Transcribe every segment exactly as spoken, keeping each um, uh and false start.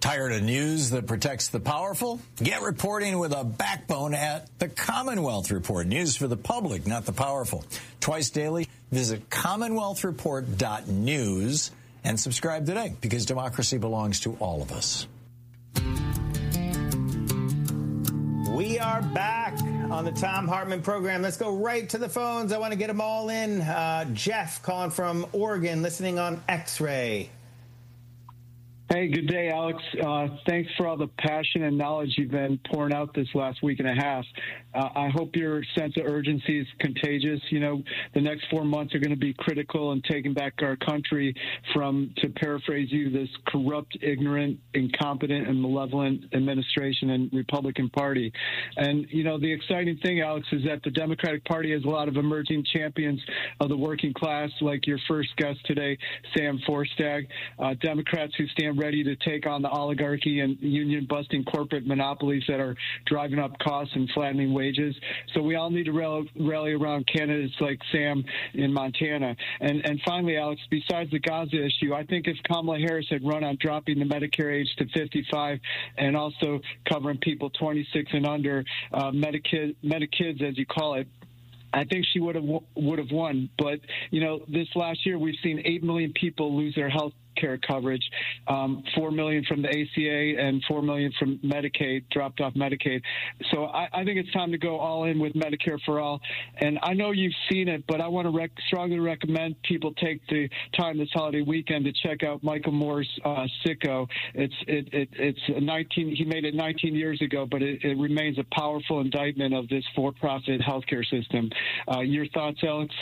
Tired of news that protects the powerful? Get reporting with a backbone at the Commonwealth Report. News for the public, not the powerful. Twice daily, visit commonwealth report dot news and subscribe today, because democracy belongs to all of us. We are back on the Thom Hartmann program. Let's go right to the phones. I want to get them all in. Uh, Jeff calling from Oregon, listening on X-Ray. Hey, good day, Alex. Uh, thanks for all the passion and knowledge you've been pouring out this last week and a half. Uh, I hope your sense of urgency is contagious. You know, the next four months are going to be critical in taking back our country from, to paraphrase you, this corrupt, ignorant, incompetent, and malevolent administration and Republican Party. And, you know, the exciting thing, Alex, is that the Democratic Party has a lot of emerging champions of the working class, like your first guest today, Sam Forstag, uh, Democrats who stand ready to take on the oligarchy and union-busting corporate monopolies that are driving up costs and flattening wages. So we all need to rally, rally around candidates like Sam in Montana. And, and finally, Alex, besides the Gaza issue, I think if Kamala Harris had run on dropping the Medicare age to fifty-five and also covering people twenty-six and under, uh, Medikid, Medikids, as you call it, I think she would have would have won. But, you know, this last year we've seen eight million people lose their health care coverage, um, four million from the A C A and four million from Medicaid, dropped off Medicaid. So I, I think it's time to go all in with Medicare for all. And I know you've seen it, but I want to rec- strongly recommend people take the time this holiday weekend to check out Michael Moore's uh, Sicko. It's it, it it's nineteen. He made it nineteen years ago, but it, it remains a powerful indictment of this for-profit healthcare system. Uh, your thoughts, Alex?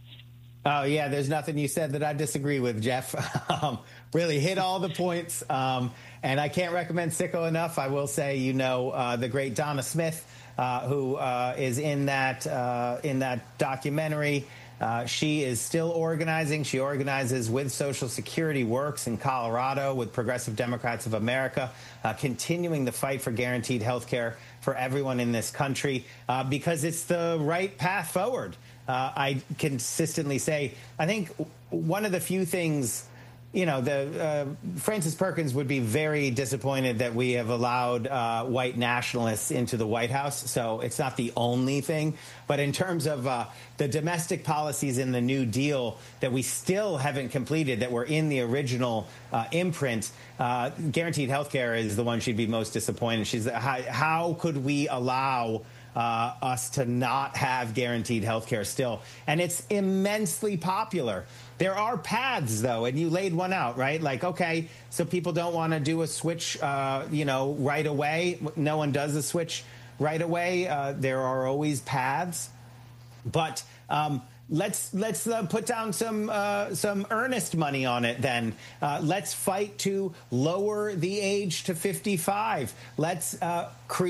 Oh, yeah, there's nothing you said that I disagree with, Jeff. um, really hit all the points. Um, and I can't recommend Sicko enough. I will say, you know, uh, the great Donna Smith, uh, who uh, is in that uh, in that documentary. Uh, she is still organizing. She organizes with Social Security Works in Colorado with Progressive Democrats of America, uh, continuing the fight for guaranteed health care for everyone in this country, uh, because it's the right path forward. Uh, I consistently say, I think one of the few things, you know, the uh, Frances Perkins would be very disappointed that we have allowed uh, white nationalists into the White House. So it's not the only thing. But in terms of uh, the domestic policies in the New Deal that we still haven't completed, that were in the original uh, imprint, uh, guaranteed health care is the one she'd be most disappointed. She's how, how could we allow Uh, us to not have guaranteed health care still? And it's immensely popular. There are paths, though, and you laid one out, right? Like, okay, so people don't want to do a switch, uh, you know, right away. No one does a switch right away. Uh, there are always paths. But um, let's let's uh, put down some uh, some earnest money on it then. Uh, let's fight to lower the age to fifty-five. Let's uh, create